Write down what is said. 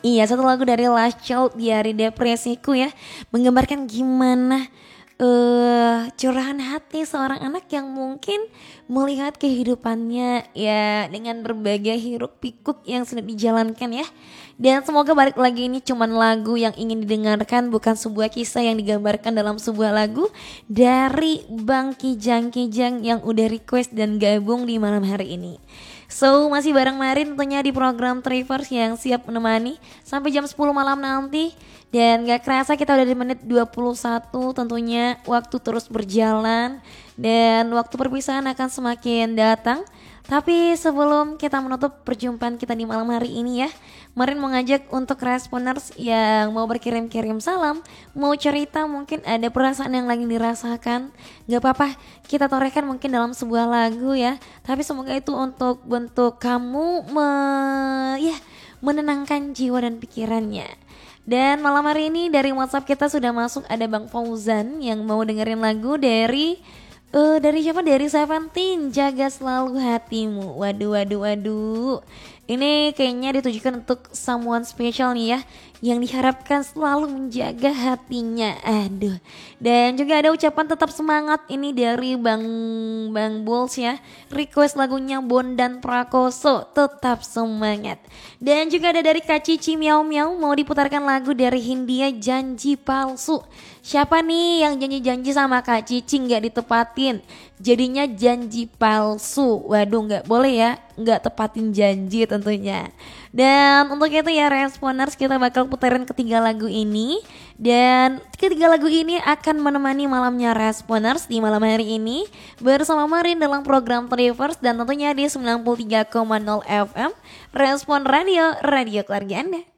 Iya, satu lagu dari Last Child Diari Depresiku ya, menggambarkan gimana curahan hati seorang anak yang mungkin melihat kehidupannya ya dengan berbagai hiruk pikuk yang sedang dijalankan ya. Dan semoga balik lagi ini cuman lagu yang ingin didengarkan, bukan sebuah kisah yang digambarkan dalam sebuah lagu dari Bang Kijang-Kijang yang udah request dan gabung di malam hari ini. So masih bareng Marin tentunya di program Traverse yang siap menemani sampai jam 10 malam nanti. Dan gak kerasa kita udah di menit 21, tentunya waktu terus berjalan dan waktu perpisahan akan semakin datang. Tapi sebelum kita menutup perjumpaan kita di malam hari ini ya, Marin mau ngajak untuk responers yang mau berkirim-kirim salam, mau cerita mungkin ada perasaan yang lagi dirasakan, gak apa-apa kita torehkan mungkin dalam sebuah lagu ya. Tapi semoga itu untuk bentuk kamu menenangkan jiwa dan pikirannya. Dan malam hari ini dari WhatsApp kita sudah masuk, ada Bang Fauzan yang mau dengerin lagu dari siapa? Dari Seventeen, Jaga Selalu Hatimu. Waduh, waduh, waduh. Ini kayaknya ditujukan untuk someone special nih ya, yang diharapkan selalu menjaga hatinya. Aduh. Dan juga ada ucapan tetap semangat ini dari Bang Bulls ya. Request lagunya Bondan Prakoso, tetap semangat. Dan juga ada dari Kak Cici Miau Miau, mau diputarkan lagu dari Hindia, Janji Palsu. Siapa nih yang janji-janji sama Kak Cici nggak ditepatin, jadinya janji palsu. Waduh, nggak boleh ya, nggak tepatin janji tentunya. Dan untuk itu ya responers, kita bakal puterin ketiga lagu ini. Dan ketiga lagu ini akan menemani malamnya responers di malam hari ini bersama Marin dalam program Traverse dan tentunya di 93,0 FM Respon Radio, radio keluarga Anda.